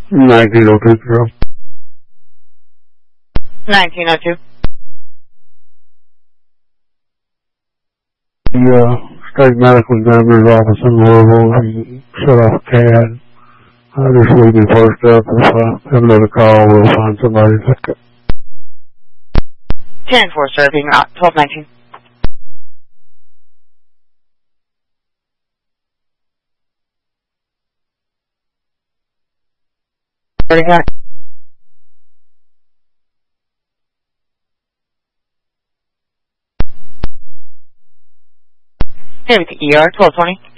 19020. 1902. The state medical examiner's office in Louisville, he shut off CAD. Just leave me first up. If I have another call, we'll find somebody to take it. 10-4, sir, being 1219. Hey, we take ER, 1220.